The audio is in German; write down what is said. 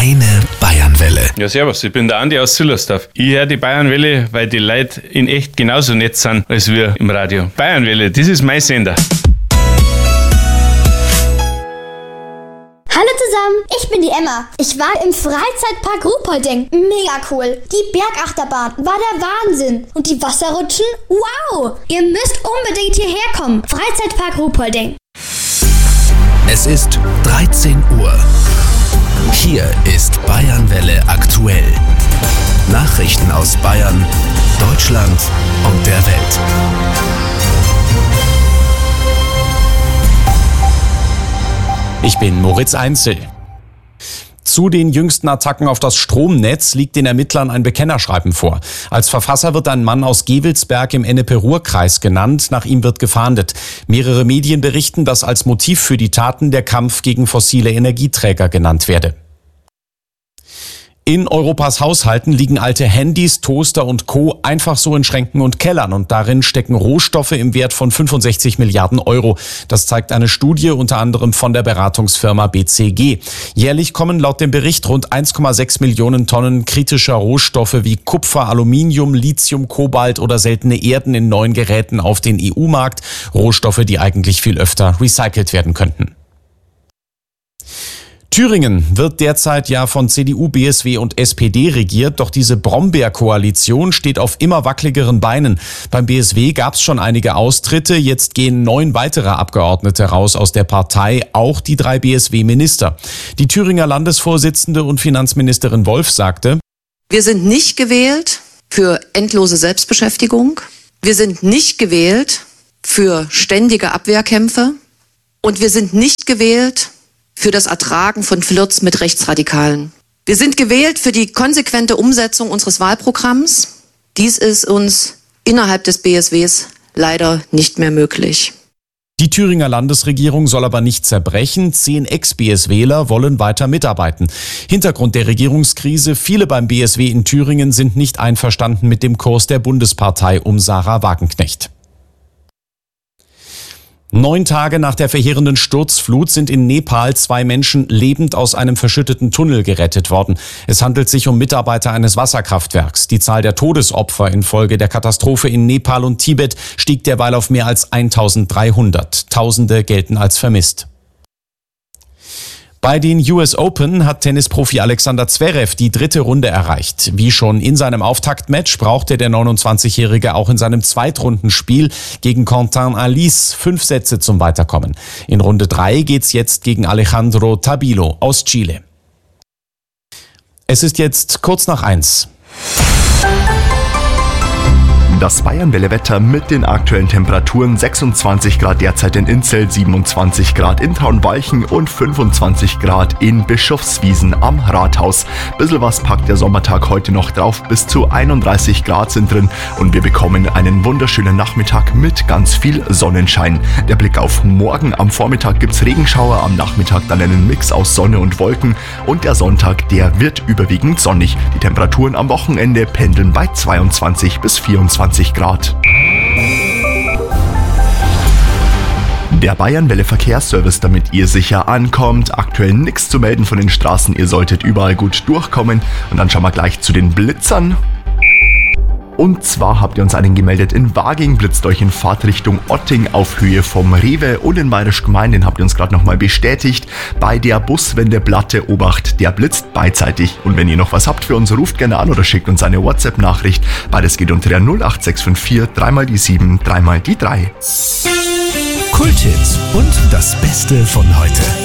Deine Bayernwelle. Ja, servus, ich bin der Andi aus Zillersdorf. Ich höre die Bayernwelle, weil die Leute in echt genauso nett sind als wir im Radio. Bayernwelle, das ist mein Sender. Hallo zusammen, ich bin die Emma. Ich war im Freizeitpark Ruhpolding. Mega cool. Die Bergachterbahn war der Wahnsinn. Und die Wasserrutschen? Wow! Ihr müsst unbedingt hierher kommen. Freizeitpark Ruhpolding. Es ist 13 Uhr. Hier ist Bayernwelle aktuell. Nachrichten aus Bayern, Deutschland und der Welt. Ich bin Moritz Einzel. Zu den jüngsten Attacken auf das Stromnetz liegt den Ermittlern ein Bekennerschreiben vor. Als Verfasser wird ein Mann aus Gewelsberg im Ennepe-Ruhr-Kreis genannt. Nach ihm wird gefahndet. Mehrere Medien berichten, dass als Motiv für die Taten der Kampf gegen fossile Energieträger genannt werde. In Europas Haushalten liegen alte Handys, Toaster und Co. einfach so in Schränken und Kellern und darin stecken Rohstoffe im Wert von 65 Milliarden Euro. Das zeigt eine Studie unter anderem von der Beratungsfirma BCG. Jährlich kommen laut dem Bericht rund 1,6 Millionen Tonnen kritischer Rohstoffe wie Kupfer, Aluminium, Lithium, Kobalt oder seltene Erden in neuen Geräten auf den EU-Markt. Rohstoffe, die eigentlich viel öfter recycelt werden könnten. Thüringen wird derzeit ja von CDU, BSW und SPD regiert, doch diese Brombeer-Koalition steht auf immer wackeligeren Beinen. Beim BSW gab es schon einige Austritte, jetzt gehen 9 weitere Abgeordnete raus aus der Partei, auch die 3 BSW-Minister. Die Thüringer Landesvorsitzende und Finanzministerin Wolf sagte: Wir sind nicht gewählt für endlose Selbstbeschäftigung. Wir sind nicht gewählt für ständige Abwehrkämpfe. Und wir sind nicht gewählt für das Ertragen von Flirts mit Rechtsradikalen. Wir sind gewählt für die konsequente Umsetzung unseres Wahlprogramms. Dies ist uns innerhalb des BSWs leider nicht mehr möglich. Die Thüringer Landesregierung soll aber nicht zerbrechen. 10 Ex-BSWler wollen weiter mitarbeiten. Hintergrund der Regierungskrise: Viele beim BSW in Thüringen sind nicht einverstanden mit dem Kurs der Bundespartei um Sarah Wagenknecht. 9 Tage nach der verheerenden Sturzflut sind in Nepal 2 Menschen lebend aus einem verschütteten Tunnel gerettet worden. Es handelt sich um Mitarbeiter eines Wasserkraftwerks. Die Zahl der Todesopfer infolge der Katastrophe in Nepal und Tibet stieg derweil auf mehr als 1300. Tausende gelten als vermisst. Bei den US Open hat Tennisprofi Alexander Zverev die 3. Runde erreicht. Wie schon in seinem Auftaktmatch brauchte der 29-Jährige auch in seinem Zweitrundenspiel gegen Quentin Alice 5 Sätze zum Weiterkommen. In Runde 3 geht's jetzt gegen Alejandro Tabilo aus Chile. Es ist jetzt kurz nach 1. Das Bayernwelle-Wetter mit den aktuellen Temperaturen: 26 Grad derzeit in Inzell, 27 Grad in Traunwalchen und 25 Grad in Bischofswiesen am Rathaus. Bisschen was packt der Sommertag heute noch drauf, bis zu 31 Grad sind drin und wir bekommen einen wunderschönen Nachmittag mit ganz viel Sonnenschein. Der Blick auf morgen: Am Vormittag gibt's Regenschauer, am Nachmittag dann einen Mix aus Sonne und Wolken und der Sonntag, der wird überwiegend sonnig. Die Temperaturen am Wochenende pendeln bei 22 bis 24 Grad. Der Bayernwelle Verkehrsservice, damit ihr sicher ankommt. Aktuell nichts zu melden von den Straßen, ihr solltet überall gut durchkommen. Und dann schauen wir gleich zu den Blitzern. Und zwar habt ihr uns einen gemeldet: in Waging blitzt euch in Fahrtrichtung Otting auf Höhe vom Rewe, und in Bayerisch Gemein, den habt ihr uns gerade nochmal bestätigt, bei der Buswende Blatte Obacht, der blitzt beidseitig. Und wenn ihr noch was habt für uns, ruft gerne an oder schickt uns eine WhatsApp-Nachricht. Beides geht unter der 08654 3 die 7 3 die 3. Kulthits und das Beste von heute.